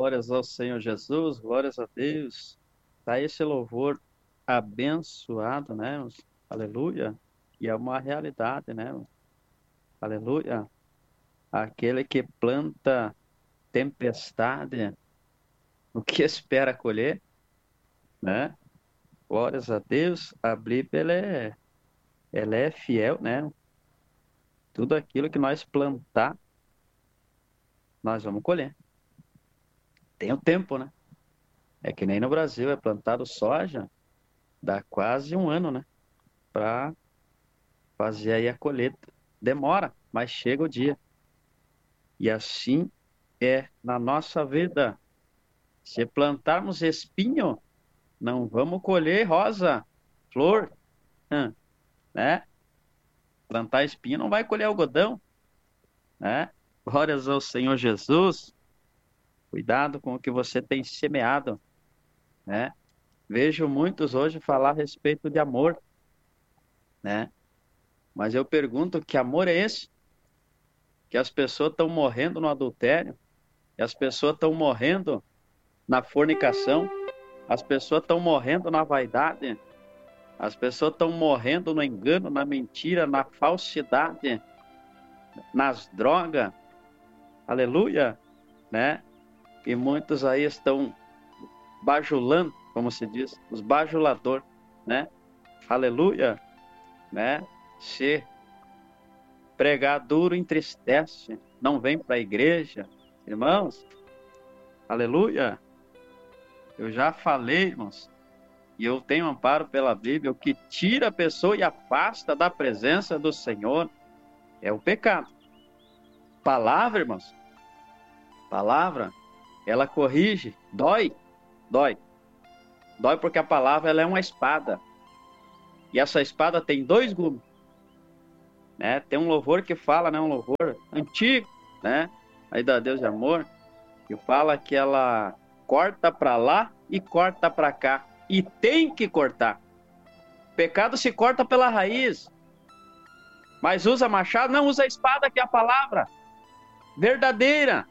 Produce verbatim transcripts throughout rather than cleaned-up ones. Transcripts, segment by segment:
Glórias ao Senhor Jesus, glórias a Deus. Tá esse louvor abençoado, né? Irmãos? Aleluia. E é uma realidade, né? Irmãos? Aleluia. Aquele que planta tempestade, o que espera colher, né? Glórias a Deus. A Bíblia ela é, ela é fiel, né? Tudo aquilo que nós plantar, nós vamos colher. Tem o tempo, né? É que nem no Brasil, é plantado soja, dá quase um ano, né? Para fazer aí a colheita. Demora, mas chega o dia. E assim é na nossa vida. Se plantarmos espinho, não vamos colher rosa, flor, hum, né? Plantar espinho não vai colher algodão, né? Glórias ao Senhor Jesus. Cuidado com o que você tem semeado, né? Vejo muitos hoje falar a respeito de amor, né? Mas eu pergunto, que amor é esse? Que as pessoas estão morrendo no adultério, que as pessoas estão morrendo na fornicação, as pessoas estão morrendo na vaidade, as pessoas estão morrendo no engano, na mentira, na falsidade, nas drogas, aleluia, né? E muitos aí estão bajulando, como se diz, os bajuladores, né? Aleluia, né? Se pregar duro entristece, não vem para a igreja, irmãos, aleluia. Eu já falei, irmãos, e eu tenho amparo pela Bíblia, o que tira a pessoa e afasta da presença do Senhor é o pecado. Palavra, irmãos, palavra, ela corrige, dói, dói. Dói porque a palavra ela é uma espada. E essa espada tem dois gumes, né? Tem um louvor que fala, né, um louvor antigo, né? Aí da Deus de amor, que fala que ela corta para lá e corta para cá. E tem que cortar. Pecado se corta pela raiz. Mas usa machado, não usa espada, que é a palavra verdadeira,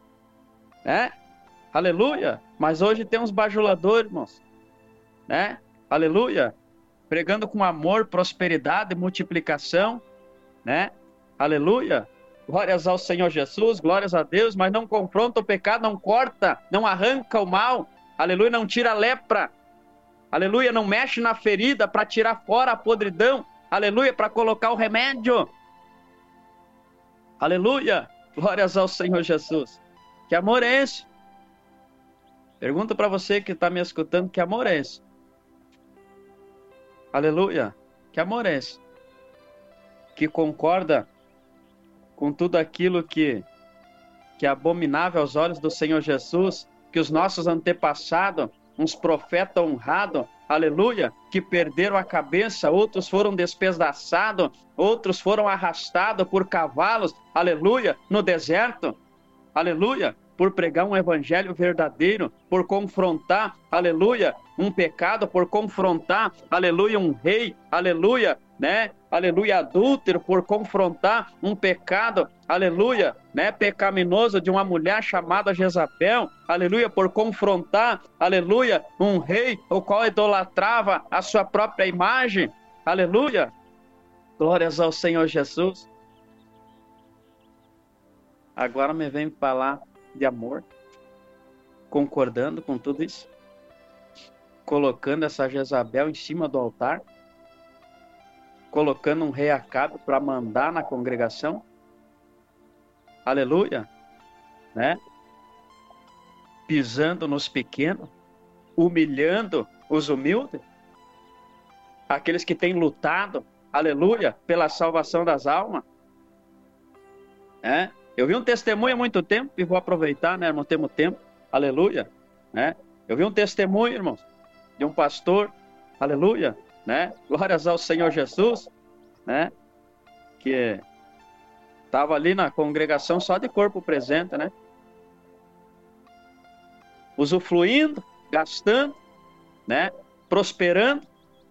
né? Aleluia. Mas hoje tem uns bajuladores, irmãos, né? Aleluia. Pregando com amor, prosperidade, multiplicação, né? Aleluia. Glórias ao Senhor Jesus, glórias a Deus, mas não confronta o pecado, não corta, não arranca o mal, aleluia, não tira a lepra, aleluia, não mexe na ferida para tirar fora a podridão, aleluia, para colocar o remédio, aleluia, glórias ao Senhor Jesus. Que amor é esse? Pergunto para você que está me escutando, que amor é esse? Aleluia, que amor é esse? Que concorda com tudo aquilo que, que é abominável aos olhos do Senhor Jesus, que os nossos antepassados, uns profetas honrados, aleluia, que perderam a cabeça, outros foram despedaçados, outros foram arrastados por cavalos, aleluia, no deserto, aleluia, por pregar um evangelho verdadeiro, por confrontar, aleluia, um pecado, por confrontar, aleluia, um rei, aleluia, né, aleluia, adúltero, por confrontar um pecado, aleluia, né, pecaminoso de uma mulher chamada Jezabel, aleluia, por confrontar, aleluia, um rei, o qual idolatrava a sua própria imagem, aleluia, glórias ao Senhor Jesus. Agora me vem falar de amor, concordando com tudo isso, colocando essa Jezabel em cima do altar, colocando um rei Acabe para mandar na congregação, aleluia, né? Pisando nos pequenos, humilhando os humildes, aqueles que têm lutado, aleluia, pela salvação das almas, né? Eu vi um testemunho há muito tempo, e vou aproveitar, né, não temos tempo, aleluia, né? Eu vi um testemunho, irmãos, de um pastor, aleluia, né? Glórias ao Senhor Jesus, né? Que estava ali na congregação só de corpo presente, né? Usufruindo, gastando, né? Prosperando.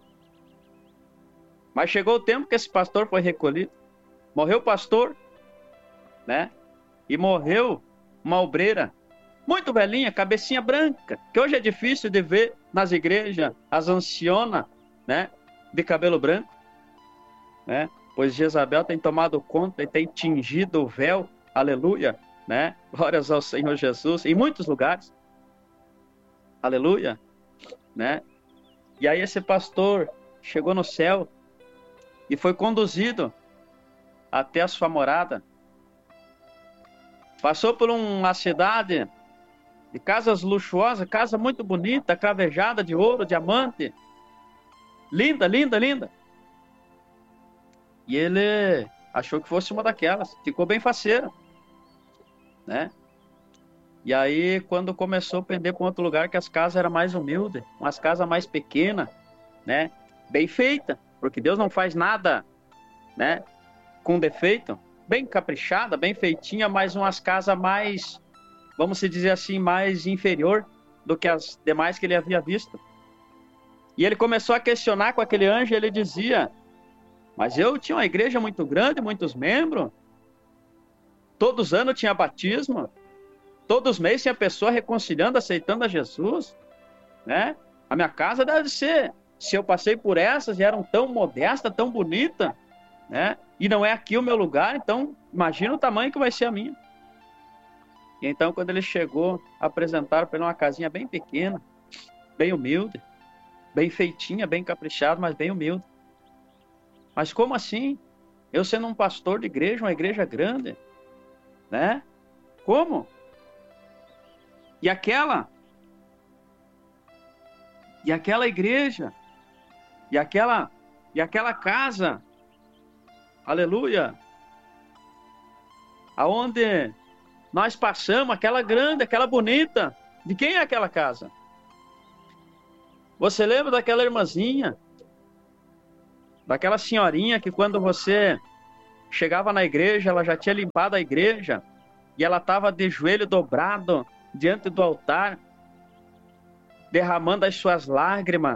Mas chegou o tempo que esse pastor foi recolhido. Morreu o pastor, né? E morreu uma obreira, muito velhinha, cabecinha branca, que hoje é difícil de ver nas igrejas, as ancianas, né, de cabelo branco, né, pois Jezabel tem tomado conta e tem tingido o véu, aleluia, né, glórias ao Senhor Jesus, em muitos lugares, aleluia, né, e aí esse pastor chegou no céu e foi conduzido até a sua morada, passou por uma cidade de casas luxuosas, casa muito bonita, cravejada de ouro, diamante, linda, linda, linda. E ele achou que fosse uma daquelas, ficou bem faceiro, né? E aí, quando começou a pender para um outro lugar, que as casas eram mais humildes, umas casas mais pequenas, né? Bem feita, porque Deus não faz nada, né, com defeito, bem caprichada, bem feitinha, mas umas casas mais, vamos dizer assim, mais inferior do que as demais que ele havia visto. E ele começou a questionar com aquele anjo, e ele dizia, mas eu tinha uma igreja muito grande, muitos membros, todos os anos tinha batismo, todos os meses tinha pessoa reconciliando, aceitando a Jesus, né? A minha casa deve ser, se eu passei por essas e eram tão modestas, tão bonitas, né? E não é aqui o meu lugar, então imagina o tamanho que vai ser a minha. E então, quando ele chegou, apresentaram para ele uma casinha bem pequena, bem humilde, bem feitinha, bem caprichada, mas bem humilde. Mas como assim? Eu sendo um pastor de igreja, uma igreja grande, né? Como? E aquela? E aquela igreja? E aquela, e aquela casa? Aleluia! Aonde nós passamos, aquela grande, aquela bonita. De quem é aquela casa? Você lembra daquela irmãzinha? Daquela senhorinha que quando você chegava na igreja, ela já tinha limpado a igreja e ela estava de joelho dobrado diante do altar, derramando as suas lágrimas,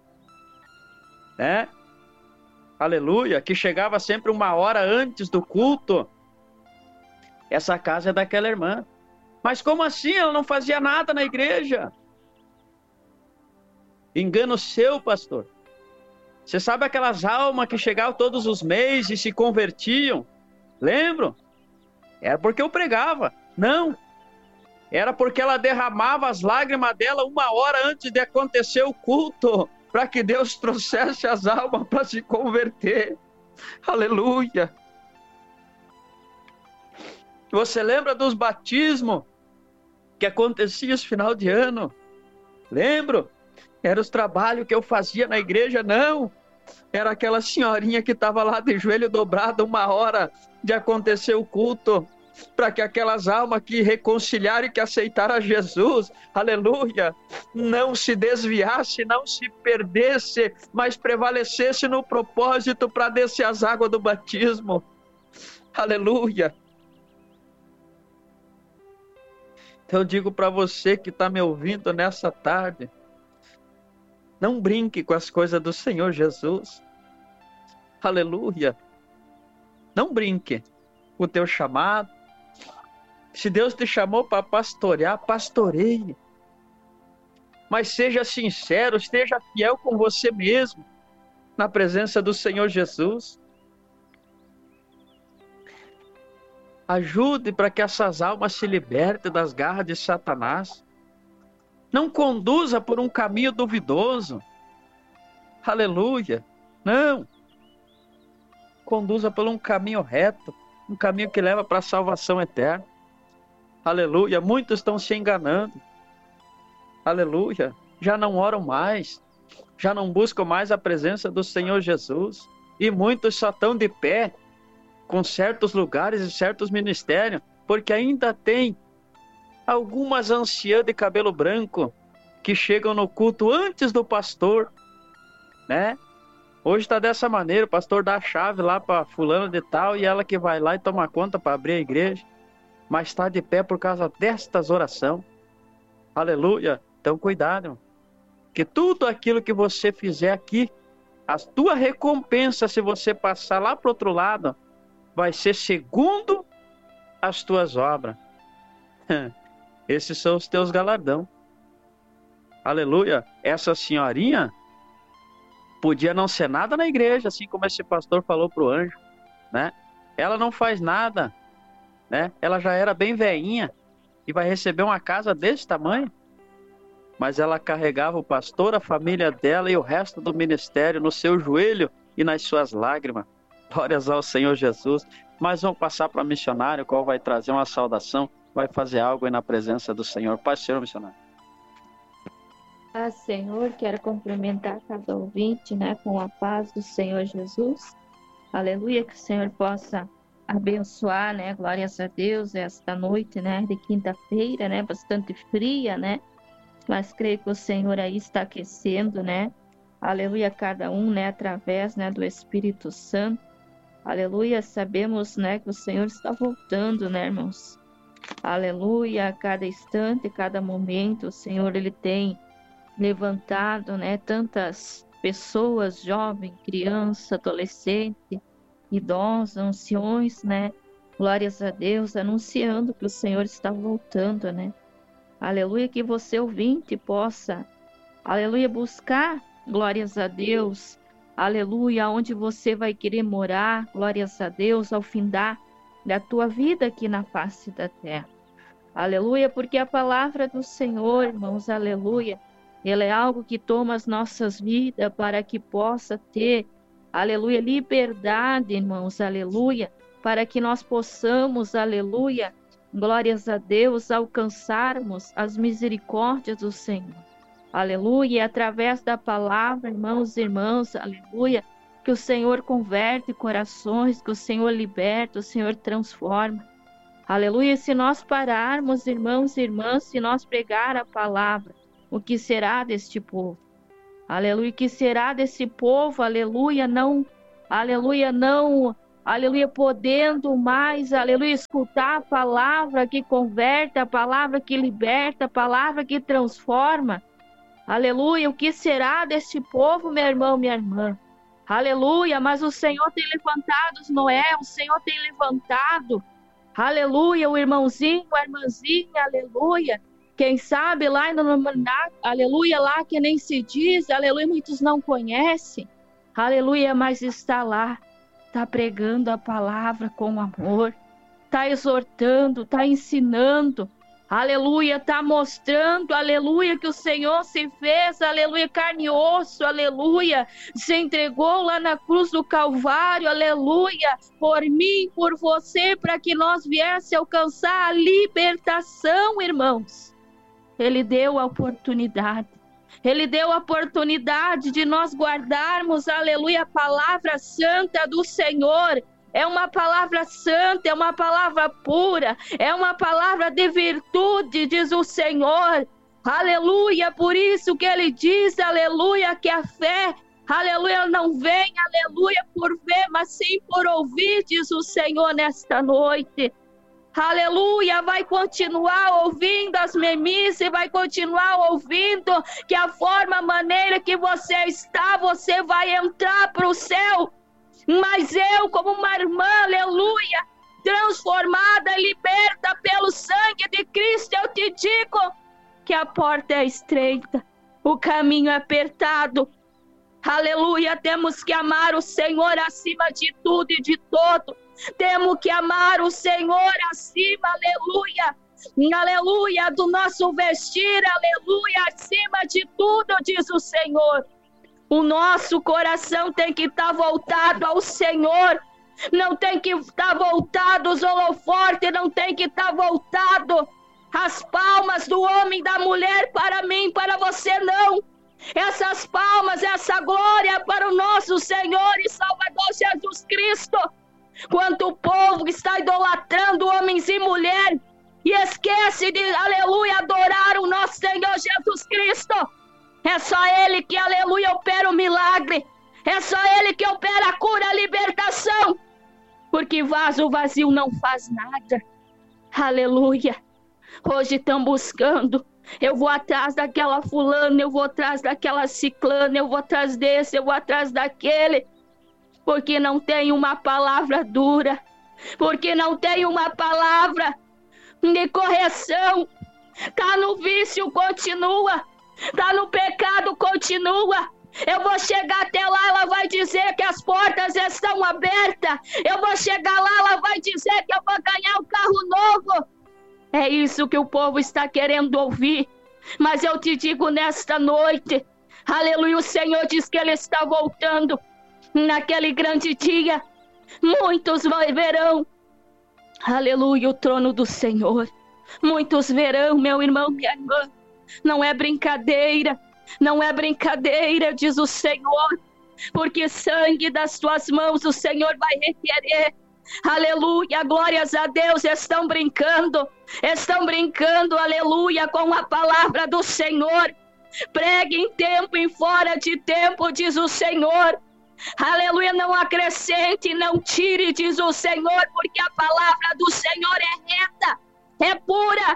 né? Aleluia, que chegava sempre uma hora antes do culto. Essa casa é daquela irmã. Mas como assim? Ela não fazia nada na igreja. Engano seu, pastor. Você sabe aquelas almas que chegavam todos os meses e se convertiam? Lembram? Era porque eu pregava. Não. Era porque ela derramava as lágrimas dela uma hora antes de acontecer o culto, para que Deus trouxesse as almas para se converter. Aleluia. Você lembra dos batismos que acontecia esse final de ano? Lembro? Era os trabalhos que eu fazia na igreja? Não. Era aquela senhorinha que estava lá de joelho dobrado uma hora de acontecer o culto, para que aquelas almas que reconciliaram e que aceitaram a Jesus, aleluia, não se desviasse, não se perdesse, mas prevalecesse no propósito para descer as águas do batismo. Aleluia. Então eu digo para você que está me ouvindo nessa tarde, não brinque com as coisas do Senhor Jesus. Aleluia. Não brinque com o teu chamado. Se Deus te chamou para pastorear, pastoreie. Mas seja sincero, esteja fiel com você mesmo, na presença do Senhor Jesus. Ajude para que essas almas se libertem das garras de Satanás. Não conduza por um caminho duvidoso. Aleluia. Não. Conduza por um caminho reto, um caminho que leva para a salvação eterna. Aleluia. Muitos estão se enganando. Aleluia. Já não oram mais. Já não buscam mais a presença do Senhor Jesus. E muitos só estão de pé com certos lugares e certos ministérios, porque ainda tem algumas anciãs de cabelo branco que chegam no culto antes do pastor, né? Hoje está dessa maneira, o pastor dá a chave lá para fulano de tal e ela que vai lá e toma conta para abrir a igreja, mas está de pé por causa destas orações. Aleluia. Então cuidado, irmão. Que tudo aquilo que você fizer aqui, a tua recompensa, se você passar lá para o outro lado, vai ser segundo as tuas obras. Esses são os teus galardão. Aleluia. Essa senhorinha podia não ser nada na igreja, assim como esse pastor falou pro anjo, né? Ela não faz nada, né? Ela já era bem velhinha e vai receber uma casa desse tamanho. Mas ela carregava o pastor, a família dela e o resto do ministério no seu joelho e nas suas lágrimas. Glórias ao Senhor Jesus. Mas vamos passar para a missionária, qual vai trazer uma saudação, vai fazer algo aí na presença do Senhor. Paz, Senhor, missionário. Ah, Senhor, quero cumprimentar cada ouvinte, né, com a paz do Senhor Jesus. Aleluia, que o Senhor possa abençoar, né, glórias a Deus, esta noite, né, de quinta-feira, né, bastante fria, né, mas creio que o Senhor aí está aquecendo, né, aleluia, cada um, né, através, né, do Espírito Santo. Aleluia, sabemos, né, que o Senhor está voltando, né, irmãos. Aleluia, a cada instante, cada momento, o Senhor, Ele tem levantado, né, tantas pessoas, jovens, crianças, adolescentes, idosos, anciões, né, glórias a Deus, anunciando que o Senhor está voltando, né. Aleluia, que você ouvinte possa, aleluia, buscar, glórias a Deus, aleluia, onde você vai querer morar, glórias a Deus, ao findar da tua vida aqui na face da terra. Aleluia, porque a palavra do Senhor, irmãos, aleluia, ela é algo que toma as nossas vidas para que possa ter, aleluia, liberdade, irmãos, aleluia, para que nós possamos, aleluia, glórias a Deus, alcançarmos as misericórdias do Senhor. Aleluia, e através da palavra, irmãos e irmãs, aleluia, que o Senhor converte corações, que o Senhor liberta, o Senhor transforma. Aleluia, se nós pararmos, irmãos e irmãs, se nós pregar a palavra, o que será deste povo? Aleluia, o que será desse povo? Aleluia, não, aleluia, não, aleluia, podendo mais, aleluia, escutar a palavra que converte, a palavra que liberta, a palavra que transforma. Aleluia, o que será deste povo, meu irmão, minha irmã? Aleluia, mas o Senhor tem levantado os Noé, o Senhor tem levantado, aleluia, o irmãozinho, a irmãzinha, aleluia. Quem sabe lá no aleluia, lá que nem se diz, aleluia, muitos não conhecem, aleluia, mas está lá, está pregando a palavra com amor, está exortando, está ensinando, aleluia, está mostrando, aleluia, que o Senhor se fez, aleluia, carne e osso, aleluia, se entregou lá na cruz do Calvário, aleluia, por mim, por você, para que nós viesse alcançar a libertação, irmãos. Ele deu a oportunidade, Ele deu a oportunidade de nós guardarmos, aleluia, a palavra santa do Senhor. É uma palavra santa, é uma palavra pura, é uma palavra de virtude, diz o Senhor. Aleluia, por isso que Ele diz, aleluia, que a fé, aleluia, não vem, aleluia, por ver, mas sim por ouvir, diz o Senhor nesta noite. Aleluia, vai continuar ouvindo as memícias, vai continuar ouvindo que a forma, a maneira que você está, você vai entrar para o céu. Mas eu, como uma irmã, aleluia, transformada, liberta pelo sangue de Cristo, eu te digo que a porta é estreita, o caminho é apertado. Aleluia, temos que amar o Senhor acima de tudo e de todo. Temos que amar o Senhor acima, aleluia, aleluia, do nosso vestir, aleluia, acima de tudo, diz o Senhor. O nosso coração tem que estar voltado ao Senhor, não tem que estar voltado os holofortes, não tem que estar voltado as palmas do homem, da mulher, para mim, para você não. Essas palmas, essa glória para o nosso Senhor e Salvador Jesus Cristo. Quanto o povo está idolatrando homens e mulheres e esquece de, aleluia, adorar o nosso Senhor Jesus Cristo. É só Ele que, aleluia, opera o milagre. É só Ele que opera a cura, a libertação. Porque vaso vazio não faz nada. Aleluia. Hoje estão buscando. Eu vou atrás daquela fulana, eu vou atrás daquela ciclana, eu vou atrás desse, eu vou atrás daquele. Porque não tem uma palavra dura. Porque não tem uma palavra de correção. Tá no vício, continua. Tá no pecado, continua. Eu vou chegar até lá, ela vai dizer que as portas estão abertas. Eu vou chegar lá, ela vai dizer que eu vou ganhar um carro novo. É isso que o povo está querendo ouvir. Mas eu te digo nesta noite, aleluia, o Senhor diz que Ele está voltando. Naquele grande dia, muitos verão, aleluia, o trono do Senhor. Muitos verão, meu irmão, minha irmã. Não é brincadeira, não é brincadeira, diz o Senhor. Porque sangue das tuas mãos o Senhor vai requerer. Aleluia, glórias a Deus, estão brincando, estão brincando, aleluia, com a palavra do Senhor. Pregue em tempo e fora de tempo, diz o Senhor. Aleluia, não acrescente, não tire, diz o Senhor, porque a palavra do Senhor é reta, é pura,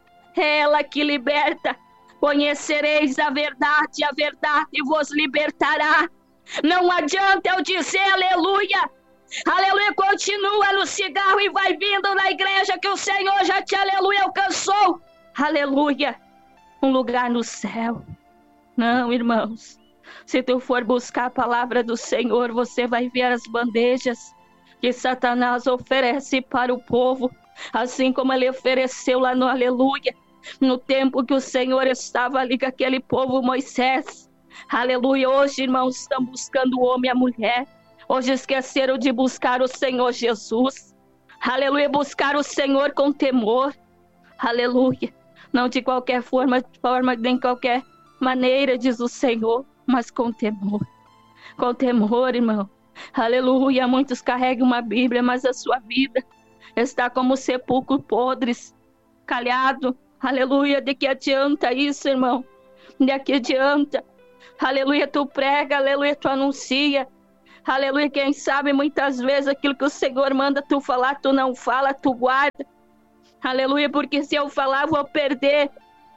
é ela que liberta. Conhecereis a verdade, a verdade vos libertará. Não adianta eu dizer aleluia, aleluia, continua no cigarro e vai vindo na igreja que o Senhor já te, aleluia, alcançou. Aleluia, um lugar no céu. Não, irmãos, se tu for buscar a palavra do Senhor, você vai ver as bandejas que Satanás oferece para o povo, assim como ele ofereceu lá no aleluia, no tempo que o Senhor estava ali com aquele povo Moisés. Aleluia, hoje, irmãos, estão buscando o homem e a mulher. Hoje esqueceram de buscar o Senhor Jesus. Aleluia, buscar o Senhor com temor. Aleluia, não de qualquer forma, forma nem qualquer maneira, diz o Senhor, mas com temor. Com temor, irmão. Aleluia, muitos carregam uma Bíblia, mas a sua vida está como sepulcro podres, calhado. Aleluia, de que adianta isso, irmão? De que adianta? Aleluia, tu prega, aleluia, tu anuncia. Aleluia, quem sabe muitas vezes aquilo que o Senhor manda tu falar, tu não fala, tu guarda. Aleluia, porque se eu falar, eu vou perder.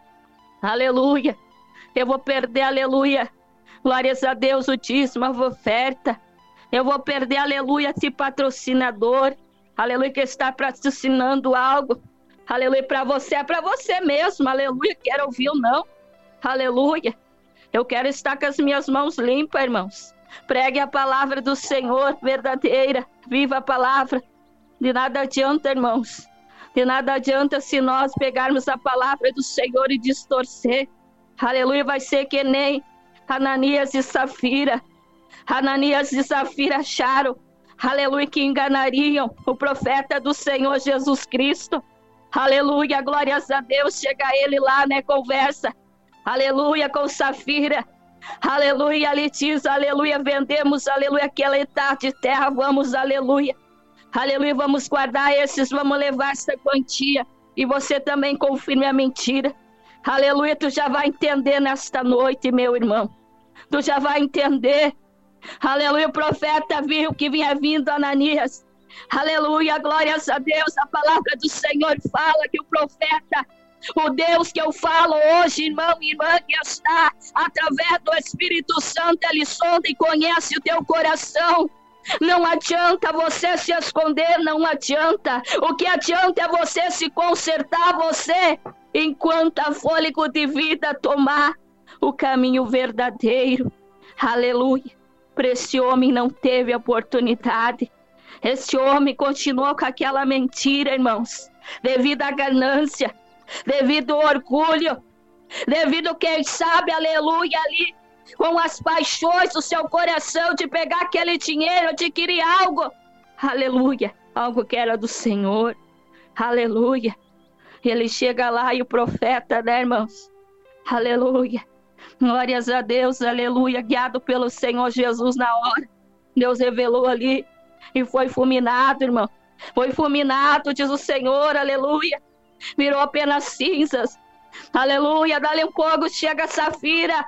Aleluia, eu vou perder, aleluia. Glórias a Deus, o dízimo, a oferta. Eu vou perder, aleluia, esse patrocinador. Aleluia, que está patrocinando algo. Aleluia, para você, é para você mesmo. Aleluia, quero ouvir ou não. Aleluia. Eu quero estar com as minhas mãos limpas, irmãos. Pregue a palavra do Senhor verdadeira. Viva a palavra. De nada adianta, irmãos. De nada adianta se nós pegarmos a palavra do Senhor e distorcer. Aleluia, vai ser que nem Ananias e Safira. Ananias e Safira acharam, aleluia, que enganariam o profeta do Senhor Jesus Cristo. Aleluia, glórias a Deus. Chega ele lá, né, conversa. Aleluia, com Safira. Aleluia, ele diz, aleluia, vendemos, aleluia, aquela hectare de terra, vamos, aleluia. Aleluia, vamos guardar esses, vamos levar essa quantia. E você também confirme a mentira. Aleluia, tu já vai entender nesta noite, meu irmão. Tu já vai entender. Aleluia, o profeta viu que vinha vindo Ananias. Aleluia, glórias a Deus. A palavra do Senhor fala que o profeta, o Deus que eu falo hoje, irmão e irmã, que está através do Espírito Santo, ele sonda e conhece o teu coração. Não adianta você se esconder, não adianta. O que adianta é você se consertar, você, enquanto a fôlego de vida tomar o caminho verdadeiro. Aleluia. Para esse homem não teve oportunidade. Esse homem continuou com aquela mentira, irmãos, devido à ganância, devido ao orgulho, devido, quem sabe, aleluia, ali, com as paixões do seu coração, de pegar aquele dinheiro, adquirir algo, aleluia, algo que era do Senhor, aleluia. Ele chega lá e o profeta, né, irmãos, aleluia, glórias a Deus, aleluia, guiado pelo Senhor Jesus na hora, Deus revelou ali, e foi fulminado, irmão. Foi fulminado, diz o Senhor, aleluia. Virou apenas cinzas. Aleluia, dali um pouco chega a Safira.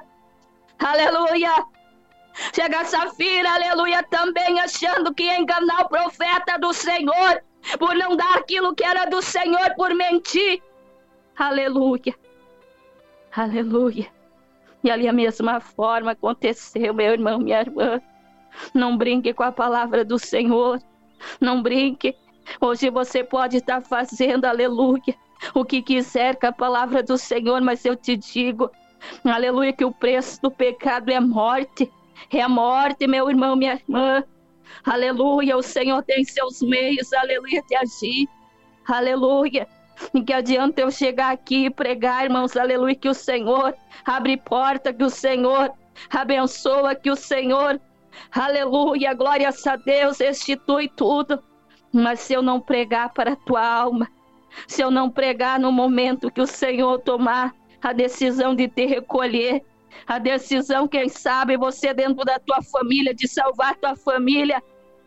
Aleluia. Chega a Safira, aleluia, também achando que ia enganar o profeta do Senhor, por não dar aquilo que era do Senhor, por mentir. Aleluia. Aleluia. E ali a mesma forma aconteceu, meu irmão, minha irmã. Não brinque com a palavra do Senhor. Não brinque. Hoje você pode estar fazendo, aleluia, o que quiser com a palavra do Senhor, mas eu te digo, aleluia, que o preço do pecado é a morte. É a morte, meu irmão, minha irmã. Aleluia, o Senhor tem seus meios, aleluia, de agir. Aleluia. E que adianta eu chegar aqui e pregar, irmãos, aleluia, que o Senhor abre porta, que o Senhor abençoa, que o Senhor, aleluia, glórias a Deus, restitui tudo. Mas se eu não pregar para a tua alma, se eu não pregar no momento que o Senhor tomar a decisão de te recolher, a decisão, quem sabe, você dentro da tua família, de salvar a tua família,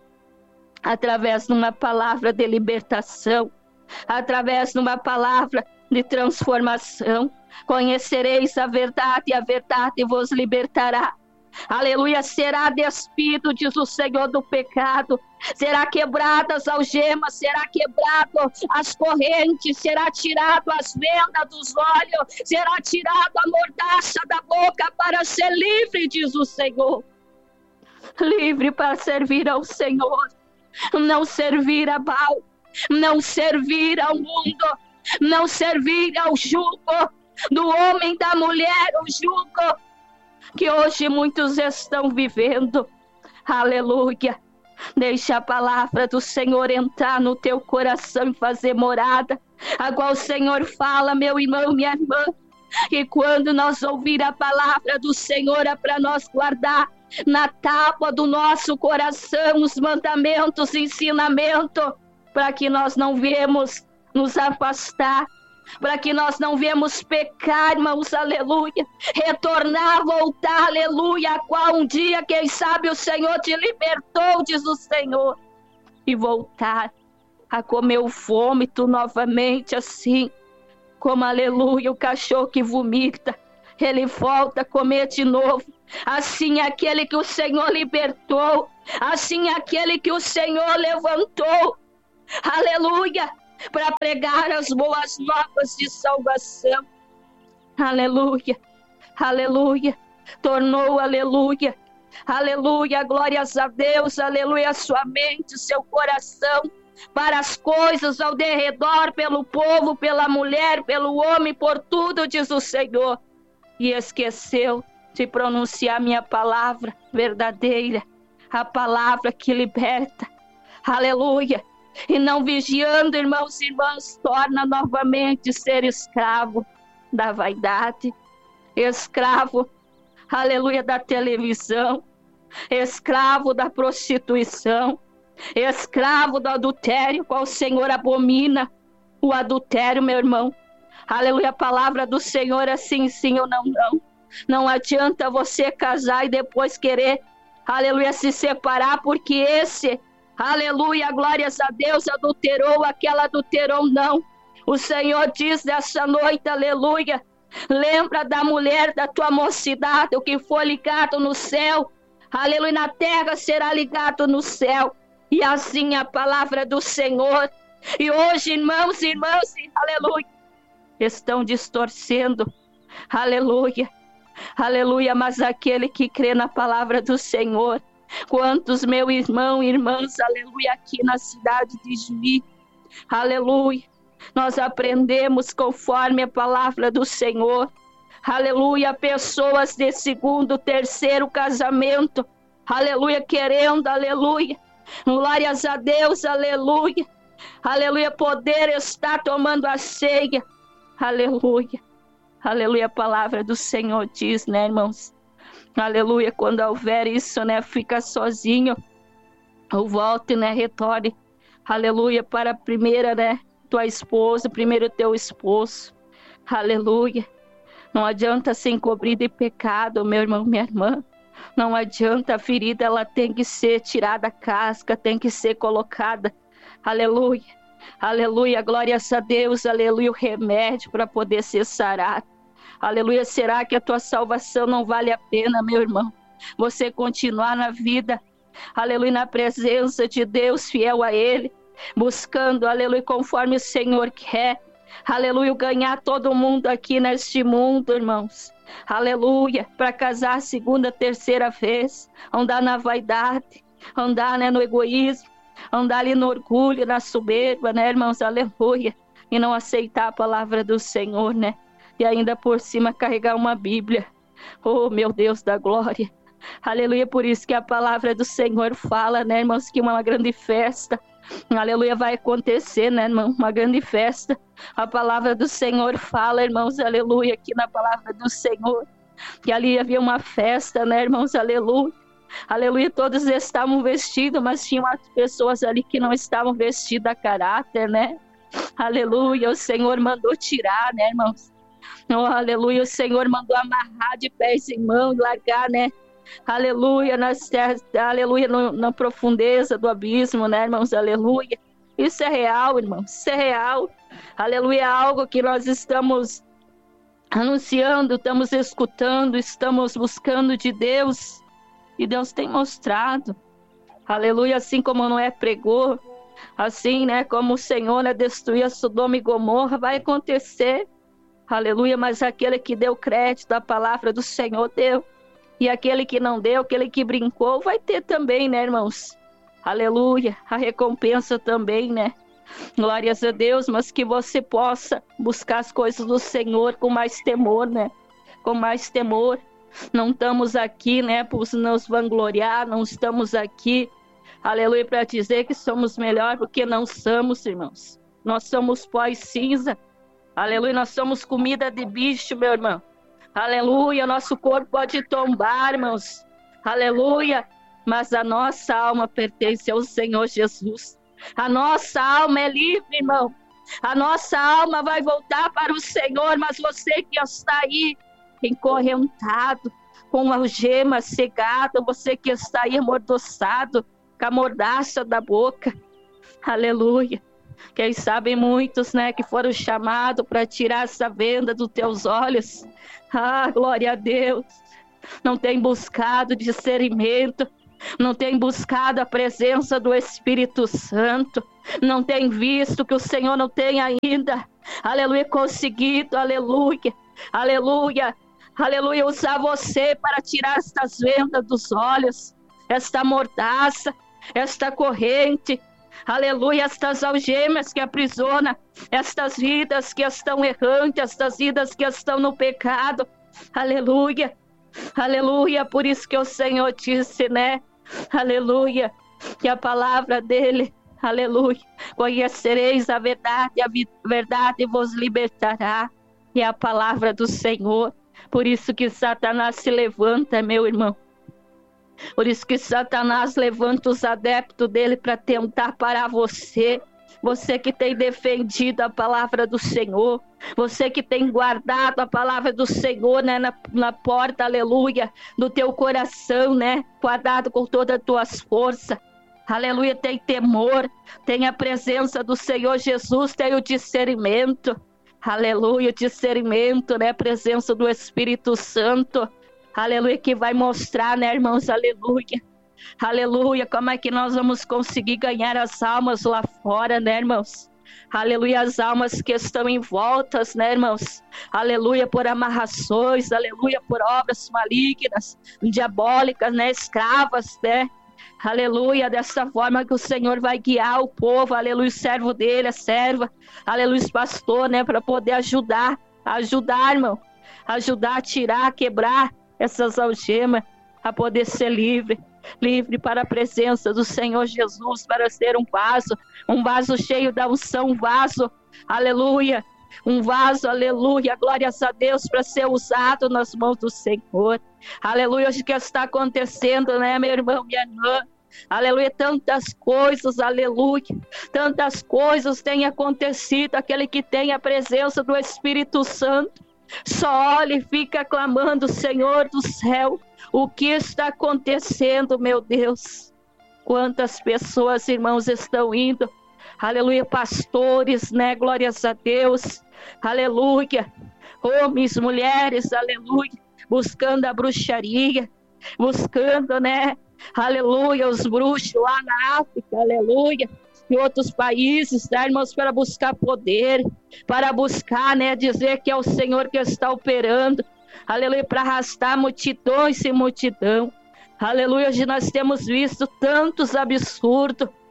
através de uma palavra de libertação, através de uma palavra de transformação, conhecereis a verdade e a verdade vos libertará. Aleluia, será despido, diz o Senhor, do pecado, será quebradas as algemas, será quebrado as correntes, será tirado as vendas dos olhos, será tirado a mordaça da boca para ser livre, diz o Senhor. Livre para servir ao Senhor, não servir a Baal, não servir ao mundo, não servir ao jugo do homem, da mulher, o jugo que hoje muitos estão vivendo. Aleluia. Deixa a palavra do Senhor entrar no teu coração e fazer morada. Agora o Senhor fala, meu irmão, minha irmã, que quando nós ouvir a palavra do Senhor é para nós guardar na tábua do nosso coração os mandamentos, ensinamento, para que nós não viemos nos afastar, para que nós não viemos pecar, irmãos, aleluia, retornar, voltar, aleluia, a qual um dia, quem sabe, o Senhor te libertou, diz o Senhor, e voltar a comer o vômito novamente, assim como, aleluia, o cachorro que vomita, ele volta a comer de novo. Assim aquele que o Senhor libertou, assim aquele que o Senhor levantou, aleluia, para pregar as boas novas de salvação, aleluia, aleluia, tornou, aleluia, aleluia, glórias a Deus, aleluia, sua mente, seu coração, para as coisas ao derredor, pelo povo, pela mulher, pelo homem, por tudo, diz o Senhor, e esqueceu de pronunciar minha palavra verdadeira, a palavra que liberta, aleluia. E não vigiando, irmãos e irmãs, torna novamente ser escravo da vaidade, escravo, aleluia, da televisão, escravo da prostituição, escravo do adultério, qual o Senhor abomina o adultério, meu irmão. Aleluia, a palavra do Senhor é sim, sim ou não, não. Não adianta você casar e depois querer, aleluia, se separar, porque esse, aleluia, glórias a Deus, adulterou, aquela adulterou, não. O Senhor diz nessa noite, aleluia, lembra da mulher da tua mocidade, o que for ligado no céu, aleluia, na terra será ligado no céu. E assim a palavra do Senhor. E hoje, irmãos e irmãs, aleluia, estão distorcendo, aleluia, aleluia, mas aquele que crê na palavra do Senhor, quantos, meu irmão e irmãs, aleluia, aqui na cidade de Juí, aleluia, nós aprendemos conforme a palavra do Senhor, aleluia, pessoas de segundo, terceiro casamento, aleluia, querendo, aleluia, glórias a Deus, aleluia, aleluia, poder estar tomando a ceia, aleluia, aleluia, a palavra do Senhor diz, né, irmãos, aleluia, quando houver isso, né, fica sozinho, ou volte, né, retorne, aleluia, para a primeira, né, tua esposa, primeiro teu esposo, aleluia, não adianta ser encobrido de pecado, meu irmão, minha irmã, não adianta, a ferida, ela tem que ser tirada a casca, tem que ser colocada, aleluia, aleluia, glórias a Deus, aleluia, o remédio para poder ser sarado, aleluia, será que a tua salvação não vale a pena, meu irmão, você continuar na vida, aleluia, na presença de Deus, fiel a Ele, buscando, aleluia, conforme o Senhor quer, aleluia, ganhar todo mundo aqui neste mundo, irmãos, aleluia, para casar a segunda, terceira vez, andar na vaidade, andar, né, no egoísmo, andar ali no orgulho, na soberba, né, irmãos, aleluia, e não aceitar a palavra do Senhor, né? E ainda por cima carregar uma Bíblia. Oh, meu Deus da glória. Aleluia, por isso que a palavra do Senhor fala, né, irmãos, que uma grande festa, aleluia, vai acontecer, né, irmão, uma grande festa. A palavra do Senhor fala, irmãos, aleluia, aqui na palavra do Senhor, que ali havia uma festa, né, irmãos, aleluia. Aleluia, todos estavam vestidos, mas tinham as pessoas ali que não estavam vestidas a caráter, né? Aleluia, o Senhor mandou tirar, né, irmãos? Oh, aleluia, o Senhor mandou amarrar de pés em mão e largar, né? Aleluia, nas terras, aleluia, no, na profundeza do abismo, né, irmãos? Aleluia. Isso é real, irmãos, isso é real. Aleluia, é algo que nós estamos anunciando, estamos escutando, estamos buscando de Deus. E Deus tem mostrado. Aleluia, assim como Noé pregou, assim, né, como o Senhor, né, destruía Sodoma e Gomorra, vai acontecer. Aleluia, mas aquele que deu crédito à palavra do Senhor deu. E aquele que não deu, aquele que brincou, vai ter também, né, irmãos? Aleluia, a recompensa também, né? Glórias a Deus, mas que você possa buscar as coisas do Senhor com mais temor, né? Com mais temor. Não estamos aqui, né, para nos vangloriar, não estamos aqui, aleluia, para dizer que somos melhor, porque não somos, irmãos. Nós somos pó e cinza, aleluia, nós somos comida de bicho, meu irmão. Aleluia, nosso corpo pode tombar, irmãos. Aleluia, mas a nossa alma pertence ao Senhor Jesus. A nossa alma é livre, irmão. A nossa alma vai voltar para o Senhor, mas você que está aí encorrentado, com algema cegada, você que está aí amordaçado, com a mordaça da boca. Aleluia. Quem sabe muitos, né, que foram chamados para tirar essa venda dos teus olhos. Ah, glória a Deus. Não tem buscado discernimento, não tem buscado a presença do Espírito Santo, não tem visto que o Senhor não tem ainda, aleluia, conseguido, aleluia, aleluia, aleluia, usar você para tirar estas vendas dos olhos, esta mordaça, esta corrente, aleluia, estas algemas que aprisiona, estas vidas que estão errantes, estas vidas que estão no pecado, aleluia, aleluia, por isso que o Senhor disse, né, aleluia, que a palavra dele, aleluia, conhecereis a verdade, a verdade vos libertará, é a palavra do Senhor. Por isso que Satanás se levanta, meu irmão. Por isso que Satanás levanta os adeptos dele para tentar parar você. Você que tem defendido a palavra do Senhor. Você que tem guardado a palavra do Senhor, né, na, na porta, aleluia, do teu coração, né? Guardado com todas as tuas forças. Aleluia, tem temor, tem a presença do Senhor Jesus, tem o discernimento. Aleluia, discernimento, né? Presença do Espírito Santo. Aleluia, que vai mostrar, né, irmãos? Aleluia. Aleluia, como é que nós vamos conseguir ganhar as almas lá fora, né, irmãos? Aleluia, as almas que estão envoltas, né, irmãos? Aleluia, por amarrações, aleluia, por obras malignas, diabólicas, né, escravas, né? Aleluia, dessa forma que o Senhor vai guiar o povo, aleluia, o servo dele, a serva, aleluia, o pastor, né, para poder ajudar, ajudar, irmão, ajudar a tirar, a quebrar essas algemas, a poder ser livre, livre para a presença do Senhor Jesus, para ser um vaso, um vaso cheio da unção, um vaso, aleluia, um vaso, aleluia, glórias a Deus, para ser usado nas mãos do Senhor. Aleluia, hoje que está acontecendo, né, meu irmão, minha irmã? Aleluia, tantas coisas, aleluia, tantas coisas têm acontecido. Aquele que tem a presença do Espírito Santo, só olha e fica clamando, Senhor do céu, o que está acontecendo, meu Deus? Quantas pessoas, irmãos, estão indo, aleluia, pastores, né, glórias a Deus, aleluia, homens, mulheres, aleluia, buscando a bruxaria, buscando, né, aleluia, os bruxos lá na África, aleluia, em outros países, tá, irmãos, para buscar poder, para buscar, né, dizer que é o Senhor que está operando, aleluia, para arrastar multidões e multidão, aleluia. Hoje nós temos visto tantos absurdos,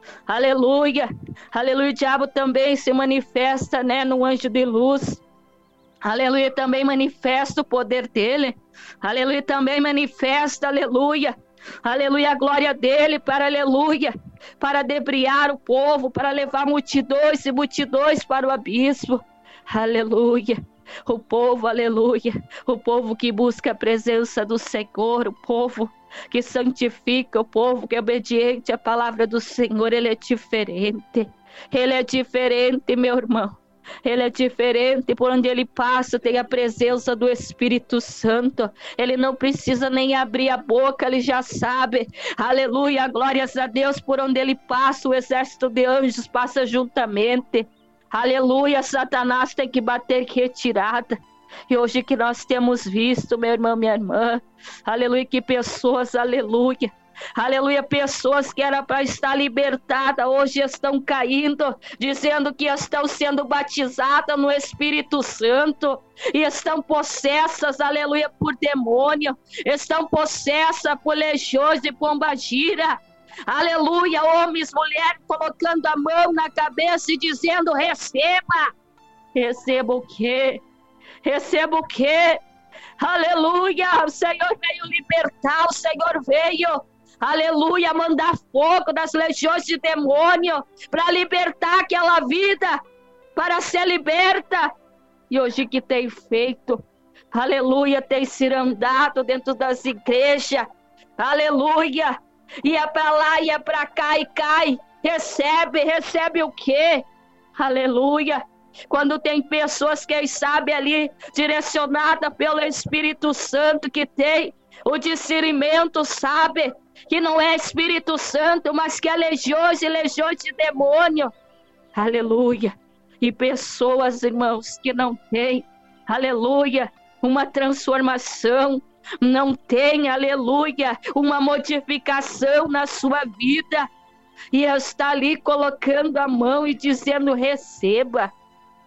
Aleluia, aleluia. O diabo também se manifesta, né, no anjo de luz. Aleluia, também manifesta o poder dele. Aleluia, também manifesta, aleluia. Aleluia, a glória dele para, aleluia, para debriar o povo, para levar multidões e multidões para o abismo. Aleluia. O povo, aleluia, o povo que busca a presença do Senhor, o povo que santifica, o povo que é obediente à palavra do Senhor, ele é diferente. Ele é diferente, meu irmão. Ele é diferente, por onde ele passa tem a presença do Espírito Santo. Ele não precisa nem abrir a boca, ele já sabe. Aleluia, glórias a Deus, por onde ele passa o exército de anjos passa juntamente. Aleluia, Satanás tem que bater retirada. E hoje que nós temos visto, meu irmão, minha irmã, aleluia, que pessoas, aleluia, aleluia, pessoas que eram para estar libertadas, hoje estão caindo, dizendo que estão sendo batizadas no Espírito Santo, e estão possessas, aleluia, por demônio, estão possessas por legiões de pombagira, aleluia, homens, mulheres, colocando a mão na cabeça e dizendo, receba, receba o quê? Receba o quê? Aleluia, o Senhor veio libertar, o Senhor veio, aleluia, mandar fogo das legiões de demônio para libertar aquela vida, para ser liberta. E hoje que tem feito, aleluia, tem cirandado dentro das igrejas, aleluia, ia para lá, ia para cá e cai, recebe, recebe o quê? Aleluia. Quando tem pessoas, quem sabe ali, direcionada pelo Espírito Santo, que tem o discernimento, sabe, que não é Espírito Santo, mas que é legiões e legiões de demônio, aleluia, e pessoas, irmãos, que não têm, aleluia, uma transformação, não tem, aleluia, uma modificação na sua vida, e está ali colocando a mão e dizendo, receba,